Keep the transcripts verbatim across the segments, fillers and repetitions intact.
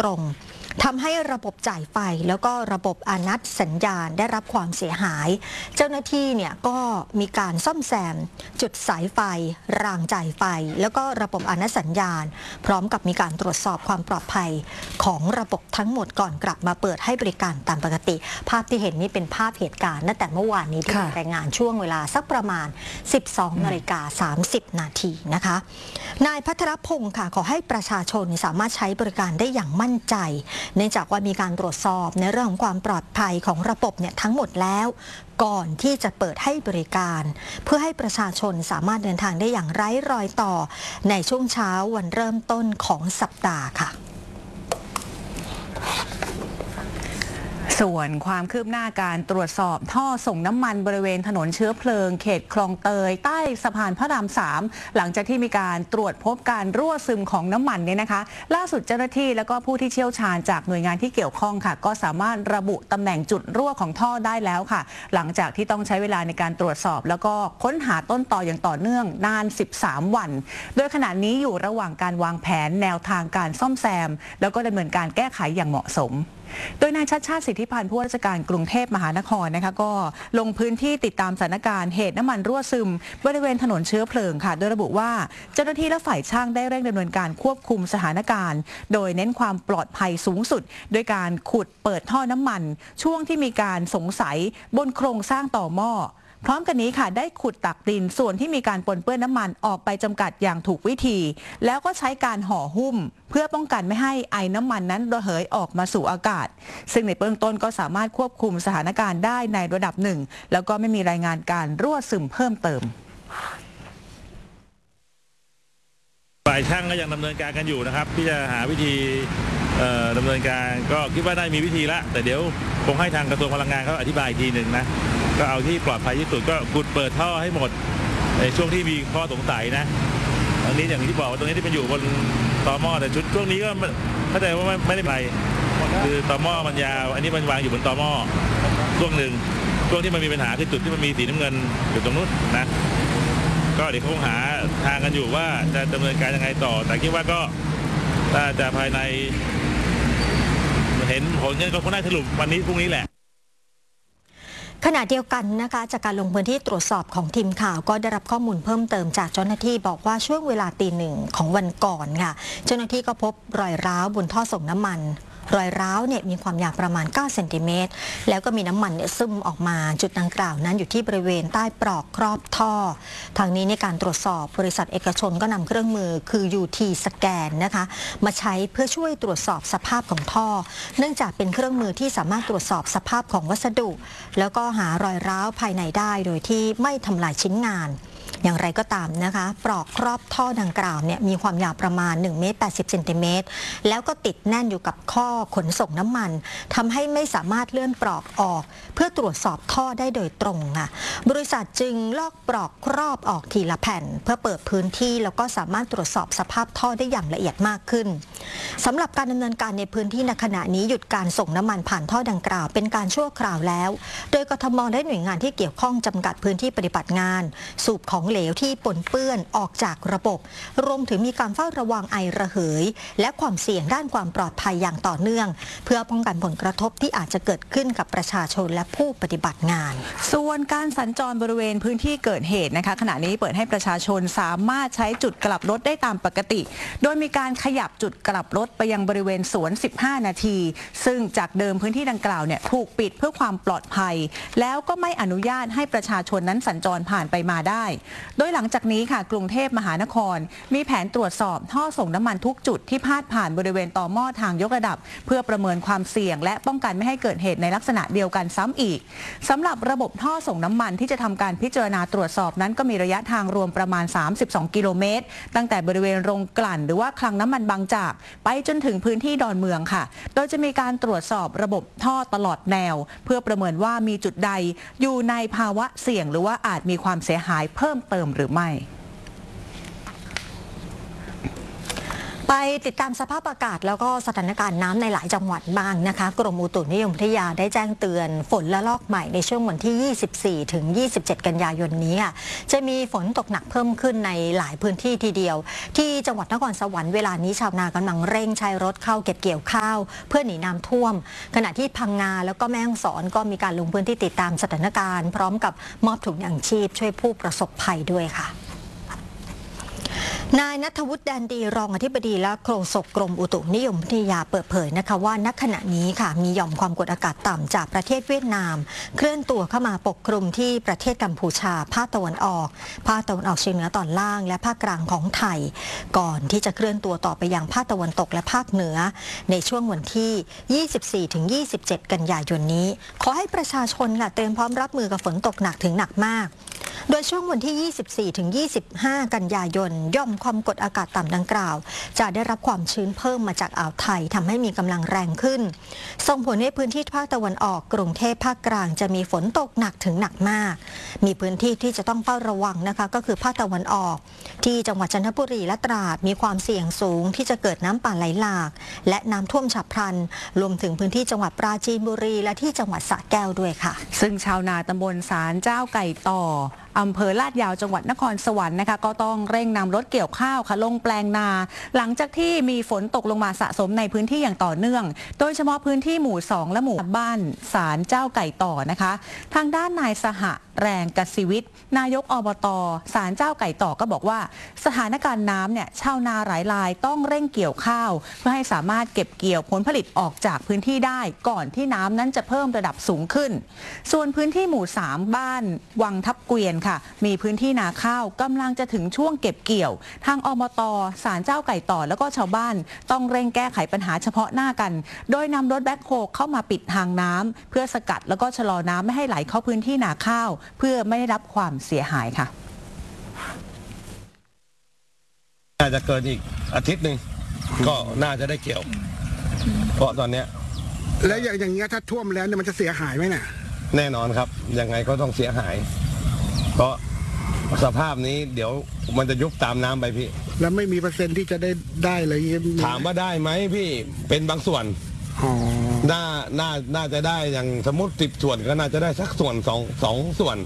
ตรงทำให้ระบบจ่ายไฟแล้วก็ระบบอานัตสัญญาณได้รับความเสียหายเจ้าหน้าที่เนี่ยก็มีการซ่อมแซมจุดสายไฟรางจ่ายไฟแล้วก็ระบบอานัตสัญญาณพร้อมกับมีการตรวจสอบความปลอดภัยของระบบทั้งหมดก่อนกลับมาเปิดให้บริการตามปกติภาพที่เห็นนี่เป็นภาพเหตุการณ์ตั้งแต่เมื่อวานนี้ที่รายงานช่วงเวลาสักประมาณ สิบสองนาฬิกาสามสิบนาทีนะคะนายพัทรพงศ์ค่ะขอให้ประชาชนสามารถใช้บริการได้อย่างมั่นใจเนื่องจากว่ามีการตรวจสอบในเรื่องของความปลอดภัยของระบบเนี่ยทั้งหมดแล้วก่อนที่จะเปิดให้บริการเพื่อให้ประชาชนสามารถเดินทางได้อย่างไร้รอยต่อในช่วงเช้าวันเริ่มต้นของสัปดาห์ค่ะส่วนความคืบหน้าการตรวจสอบท่อส่งน้ำมันบริเวณถนนเชื้อเพลิงเขตคลองเตยใต้สะพานพระรามสามหลังจากที่มีการตรวจพบการรั่วซึมของน้ำมันเนี่ยนะคะล่าสุดเจ้าหน้าที่และก็ผู้ที่เชี่ยวชาญจากหน่วยงานที่เกี่ยวข้องค่ะก็สามารถระบุตำแหน่งจุดรั่วของท่อได้แล้วค่ะหลังจากที่ต้องใช้เวลาในการตรวจสอบแล้วก็ค้นหาต้นตออย่างต่อเนื่องนานสิบสามวันโดยขณะนี้อยู่ระหว่างการวางแผนแนวทางการซ่อมแซมแล้วก็ดำเนินการแก้ไขอย่างเหมาะสมโดยนายชัชชาติสิทธิพันธ์ผู้ว่าราชการกรุงเทพมหานครนะคะก็ลงพื้นที่ติดตามสถานการณ์เหตุน้ำมันรั่วซึมบริเวณถนนเชื้อเพลิงค่ะโดยระบุว่าเจ้าหน้าที่และฝ่ายช่างได้เร่งดำเนินการควบคุมสถานการณ์โดยเน้นความปลอดภัยสูงสุดโดยการขุดเปิดท่อน้ำมันช่วงที่มีการสงสัยบนโครงสร้างต่อหม้อพร้อมกันนี้ค่ะได้ขุดตักดินส่วนที่มีการปนเปื้อนน้ำมันออกไปจำกัดอย่างถูกวิธีแล้วก็ใช้การห่อหุ้มเพื่อป้องกันไม่ให้ไอน้ำมันนั้นระเหยออกมาสู่อากาศซึ่งในเบื้องต้นก็สามารถควบคุมสถานการณ์ได้ในระดับหนึ่งแล้วก็ไม่มีรายงานการรั่วซึมเพิ่มเติมฝ่ายช่างก็ยังดำเนินการกันอยู่นะครับที่จะหาวิธีดำเนินการก็คิดว่าได้มีวิธีละแต่เดี๋ยวคงให้ทางกระทรวงพลังงานเขาอธิบายอีกทีหนึ่งนะก็เอาที่ปลอดภัยที่สุดก็ขุดเปิดท่อให้หมดในช่วงที่มีข้อสงสัยนะตรงนี้อย่างที่บอกว่าตรงนี้ที่เป็นอยู่บนตอหม้อแต่ชุดช่วงนี้ก็เข้าใจว่าไม่ได้ไปคือตอหม้อมันยาวอันนี้มันวางอยู่บนตอหม้อช่วงหนึ่งช่วงที่มันมีปัญหาคือจุดที่มันมีสีน้ำเงินอยู่ตรงนู้นนะก็เดี๋ยวคงหาทางกันอยู่ว่าจะดำเนินการยังไงต่อแต่คิดว่าก็ถ้าจะภายในเห็นผลก็คงได้สรุปวันนี้พรุ่งนี้แหละขณะเดียวกันนะคะจากการลงพื้นที่ตรวจสอบของทีมข่าวก็ได้รับข้อมูลเพิ่มเติมจากเจ้าหน้าที่บอกว่าช่วงเวลาตีหนึ่งของวันก่อนค่ะเจ้าหน้าที่ก็พบรอยร้าวบนท่อส่งน้ำมันรอยร้าวเนี่ยมีความยาวประมาณเก้าเซนติเมตรแล้วก็มีน้ำมันเนี่ยซึมออกมาจุดดังกล่าวนั้นอยู่ที่บริเวณใต้ปลอกครอบท่อทางนี้ในการตรวจสอบบริษัทเอกชนก็นำเครื่องมือคือ ยู ที สแกนนะคะมาใช้เพื่อช่วยตรวจสอบสภาพของท่อเนื่องจากเป็นเครื่องมือที่สามารถตรวจสอบสภาพของวัสดุ แล้วก็หารอยร้าวภายในได้โดยที่ไม่ทำลายชิ้นงานอย่างไรก็ตามนะคะปลอกครอบท่อดังกล่าวเนี่ยมีความยาวประมาณหนึ่งเมตรแปดสิบเซนติเมตรแล้วก็ติดแน่นอยู่กับข้อขนส่งน้ำมันทำให้ไม่สามารถเลื่อนปลอกออกเพื่อตรวจสอบท่อได้โดยตรงค่ะบริษัทจึงลอกปลอกครอบออกทีละแผ่นเพื่อเปิดพื้นที่แล้วก็สามารถตรวจสอบสภาพท่อได้อย่างละเอียดมากขึ้นสำหรับการดำเนินการในพื้นที่ในขณะนี้หยุดการส่งน้ำมันผ่านท่อดังกล่าวเป็นการชั่วคราวแล้วโดยกทม.ได้หน่วยงานที่เกี่ยวข้องจำกัดพื้นที่ปฏิบัติงานสูบของเหลวที่ปนเปื้อนออกจากระบบรวมถึงมีการเฝ้าระวังไอระเหยและความเสี่ยงด้านความปลอดภัยอย่างต่อเนื่องเพื่อป้องกันผลกระทบที่อาจจะเกิดขึ้นกับประชาชนและผู้ปฏิบัติงานส่วนการสัญจรบริเวณพื้นที่เกิดเหตุนะคะขณะนี้เปิดให้ประชาชนสามารถใช้จุดกลับรถได้ตามปกติโดยมีการขยับจุดกลับรถไปยังบริเวณสวนสิบห้านาทีซึ่งจากเดิมพื้นที่ดังกล่าวเนี่ยถูกปิดเพื่อความปลอดภัยแล้วก็ไม่อนุญาตให้ประชาชนนั้นสัญจรผ่านไปมาได้โดยหลังจากนี้ค่ะกรุงเทพมหานครมีแผนตรวจสอบท่อส่งน้ำมันทุกจุดที่พาดผ่านบริเวณต่อหม้อทางยกระดับเพื่อประเมินความเสี่ยงและป้องกันไม่ให้เกิดเหตุในลักษณะเดียวกันซ้ำอีกสำหรับระบบท่อส่งน้ำมันที่จะทำการพิจารณาตรวจสอบนั้นก็มีระยะทางรวมประมาณสามสิบสองกิโลเมตรตั้งแต่บริเวณโรงกลั่นหรือว่าคลังน้ำมันบางจากไปจนถึงพื้นที่ดอนเมืองค่ะโดยจะมีการตรวจสอบระบบท่อตลอดแนวเพื่อประเมินว่ามีจุดใดอยู่ในภาวะเสี่ยงหรือว่าอาจมีความเสียหายเพิ่มเติมหรือไม่ไปไปติดตามสภาพอากาศแล้วก็สถานการณ์น้ำในหลายจังหวัดบ้างนะคะกรมอุตุนิยมวิทยาได้แจ้งเตือนฝนละลอกใหม่ในช่วงวันที่ ยี่สิบสี่ถึงยี่สิบเจ็ด กันยายนนี้ค่ะจะมีฝนตกหนักเพิ่มขึ้นในหลายพื้นที่ทีเดียวที่จังหวัดนครสวรรค์เวลานี้ชาวนากำลังเร่งใช้รถเข้าเก็บเกี่ยวข้าวเพื่อหนีน้ำท่วมขณะที่พังงาแล้วก็แม่ฮ่องสอนก็มีการลงพื้นที่ติดตามสถานการณ์พร้อมกับมอบถุงยางชีพช่วยผู้ประสบภัยด้วยค่ะนายณัฐวุฒิ แดนดีรองอธิบดีและโฆษกกรมอุตุนิยมวิทยาเปิดเผยนะคะว่าณขณะนี้ค่ะมีหย่อมความกดอากาศต่ำจากประเทศเวียดนามเคลื่อนตัวเข้ามาปกคลุมที่ประเทศกัมพูชาภาคตะวันออกภาคตะวันออกเฉียงเหนือตอนล่างและภาคกลางของไทยก่อนที่จะเคลื่อนตัวต่อไปยังภาคตะวันตกและภาคเหนือในช่วงวันที่ ยี่สิบสี่ถึงยี่สิบเจ็ด กันยายนนี้ขอให้ประชาชนค่ะเตรียมพร้อมรับมือกับฝนตกหนักถึงหนักมากโดยช่วงวันที่ ยี่สิบสี่ถึงยี่สิบห้า กันยายนย่อมความกดอากาศต่ำดังกล่าวจะได้รับความชื้นเพิ่มมาจากอ่าวไทยทำให้มีกำลังแรงขึ้นส่งผลให้พื้นที่ภาคตะวันออกกรุงเทพภาคกลางจะมีฝนตกหนักถึงหนักมากมีพื้นที่ที่จะต้องเฝ้าระวังนะคะก็คือภาคตะวันออกที่จังหวัดจันทบุรีและตราดมีความเสี่ยงสูงที่จะเกิดน้ำป่าไหลหลากและน้ำท่วมฉับพลันรวมถึงพื้นที่จังหวัดปราจีนบุรีและที่จังหวัดสระแก้วด้วยค่ะซึ่งชาวนาตำบลศาลเจ้าไก่ต่ออำเภอลาดยาวจังหวัดนครสวรรค์นะคะก็ต้องเร่งนำรถเกี่ยวข้าวค่ะลงแปลงนาหลังจากที่มีฝนตกลงมาสะสมในพื้นที่อย่างต่อเนื่องโดยเฉพาะพื้นที่หมู่สองและหมู่บ้านศาลเจ้าไก่ต่อนะคะทางด้านนายสหแรงกสิวิทย์นายกอบต.ศาลเจ้าไก่ต่อก็บอกว่าสถานการณ์น้ำเนี่ยชาวนาหลายรายต้องเร่งเกี่ยวข้าวเพื่อให้สามารถเก็บเกี่ยวผลผลิตออกจากพื้นที่ได้ก่อนที่น้ำนั้นจะเพิ่มระดับสูงขึ้นส่วนพื้นที่หมู่สามบ้านวังทับเกวียนค่ะมีพื้นที่นาข้าวกำลังจะถึงช่วงเก็บเกี่ยวทางอบต.ศาลเจ้าไก่ต่อแล้วก็ชาวบ้านต้องเร่งแก้ไขปัญหาเฉพาะหน้ากันโดยนำรถแบ็คโฮเข้ามาปิดทางน้ำเพื่อสกัดแล้วก็ชะลอน้ำไม่ให้ไหลเข้าพื้นที่นาข้าวเพื่อไม่ได้รับความเสียหายค่ะน่าจะเกินอีกอาทิตย์หนึ่งก็น่าจะได้เกี่ยวเพราะตอนนี้แล้วอย่างเงี้ยถ้าท่วมแล้วเนี่ยมันจะเสียหายไหมเนี่ยแน่นอนครับยังไงก็ต้องเสียหายเพราะสภาพนี้เดี๋ยวมันจะยุบตามน้ำไปพี่แล้วไม่มีเปอร์เซ็นต์ที่จะได้ได้เลยถามว่าได้ไหมพี่เป็นบางส่วนน่าน่าน่าจะได้อย่างสมมติสิบส่วนก็น่าจะได้สักส่วนสองสองส่วน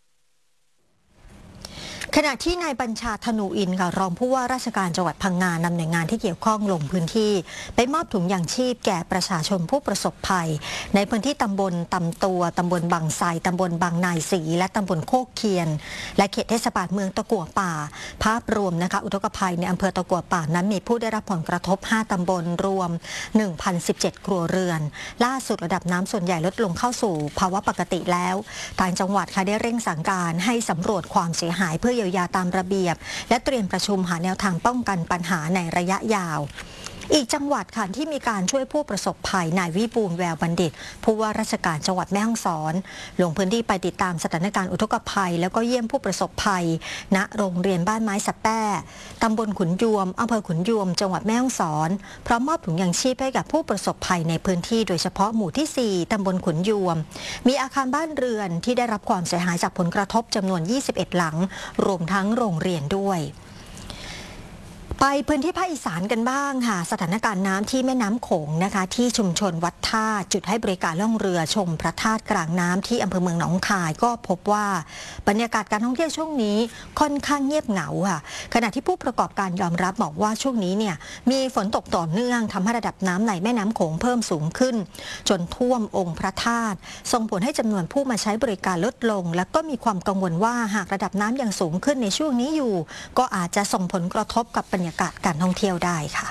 ขณะที่นายบัญชาธนูอินค่ะรองผู้ว่าราชการจังหวัดพังงานำหน่วยงานที่เกี่ยวข้องลงพื้นที่ไปมอบถุงยางชีพแก่ประชาชนผู้ประสบภัยในพื้นที่ตำบลตำตัวตำบลบางไทรตำบลบางนายศรีและตำบลโคกเคียนและเขตเทศบาลเมืองตะกั่วป่าภาพรวมนะคะอุทกภัยในอำเภอตะกั่วป่านั้นมีผู้ได้รับผลกระทบห้าตำบลรวม หนึ่งพันสิบเจ็ด ครัวเรือนล่าสุดระดับน้ำส่วนใหญ่ลดลงเข้าสู่ภาวะปกติแล้วทางจังหวัดค่ะได้เร่งสั่งการให้สำรวจความเสียหายเพื่อเยียวยาตามระเบียบและเตรียมประชุมหาแนวทางป้องกันปัญหาในระยะยาวอีกจังหวัดค่ะที่มีการช่วยผู้ประสบภัยนายวิบูลย์แววบัณฑิตผู้ว่าราชการจังหวัดแม่ฮ่องสอนลงพื้นที่ไปติดตามสถานการณ์อุทกภัยแล้วก็เยี่ยมผู้ประสบภัยณโรงเรียนบ้านไม้สะแป้ตำบลขุนยวมอำเภอขุนยวมจังหวัดแม่ฮ่องสอนพร้อมมอบถุงยางชีพให้กับผู้ประสบภัยในพื้นที่โดยเฉพาะหมู่ที่สี่ตำบลขุนยวมมีอาคารบ้านเรือนที่ได้รับความเสียหายจากผลกระทบจำนวนยี่สิบเอ็ดหลังรวมทั้งโรงเรียนด้วยไปพื้นที่ภาคอีสานกันบ้างค่ะสถานการณ์น้ำที่แม่น้ำโขงนะคะที่ชุมชนวัดท่าจุดให้บริการล่องเรือชมพระธาตุกลางน้ำที่อำเภอเมืองหนองคายก็พบว่าบรรยากาศการท่องเที่ยวช่วงนี้ค่อนข้างเงียบเหงาค่ะขณะที่ผู้ประกอบการยอมรับบอกว่าช่วงนี้เนี่ยมีฝนตกต่อเนื่องทำให้ระดับน้ำในแม่น้ำโขงเพิ่มสูงขึ้นจนท่วมองค์พระธาตุส่งผลให้จำนวนผู้มาใช้บริการลดลงและก็มีความกังวลว่าหากระดับน้ำยังสูงขึ้นในช่วงนี้อยู่ก็อาจจะส่งผลกระทบกับบรรยากาศการท่องเที่ยวได้ค่ะ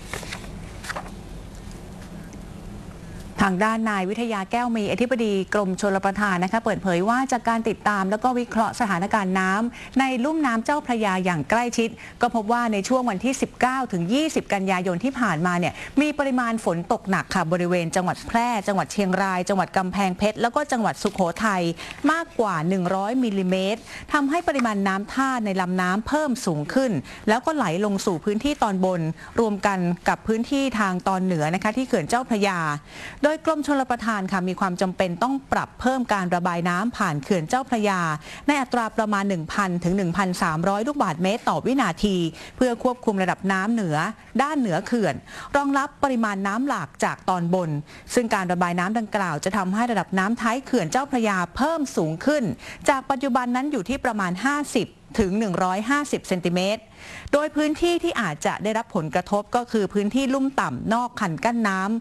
ทางด้านนายวิทยาแก้วมีอธิบดีกรมชลประทานนะคะเปิดเผยว่าจากการติดตามแล้วก็วิเคราะห์สถานการณ์น้ำในลุ่มน้ำเจ้าพระยาอย่างใกล้ชิดก็พบว่าในช่วงวันที่สิบเก้าถึงยี่สิบกันยายนที่ผ่านมาเนี่ยมีปริมาณฝนตกหนักค่ะบริเวณจังหวัดแพร่จังหวัดเชียงรายจังหวัดกำแพงเพชรแล้วก็จังหวัดสุโขทัยมากกว่าหนึ่งร้อยมิลลิเมตรทำให้ปริมาณน้ำท่าในลำน้ำเพิ่มสูงขึ้นแล้วก็ไหลลงสู่พื้นที่ตอนบนรวมกันกับพื้นที่ทางตอนเหนือนะคะที่เขื่อนเจ้าพระยาโดยโดยกรมชลประทานค่ะมีความจำเป็นต้องปรับเพิ่มการระบายน้ำผ่านเขื่อนเจ้าพระยาในอัตราประมาณ หนึ่งพัน ถึง หนึ่งพันสามร้อย ลูกบาศก์เมตรต่อวินาทีเพื่อควบคุมระดับน้ำเหนือด้านเหนือเขื่อนรองรับปริมาณน้ำหลากจากตอนบนซึ่งการระบายน้ำดังกล่าวจะทำให้ระดับน้ำท้ายเขื่อนเจ้าพระยาเพิ่มสูงขึ้นจากปัจจุบันนั้นอยู่ที่ประมาณห้าสิบถึงหนึ่งร้อยห้าสิบเซนติเมตรโดยพื้นที่ที่อาจจะได้รับผลกระทบก็คือพื้นที่ลุ่มต่ำนอกคันกั้นน้